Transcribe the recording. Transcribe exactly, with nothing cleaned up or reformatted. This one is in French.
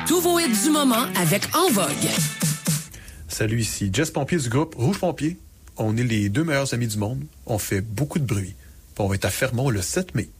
Tous vos hits du moment avec En Vogue. Salut, ici Jess Pompier du groupe Rouge Pompier. On est les deux meilleurs amis du monde. On fait beaucoup de bruit. Puis on va être à Fermont le sept mai.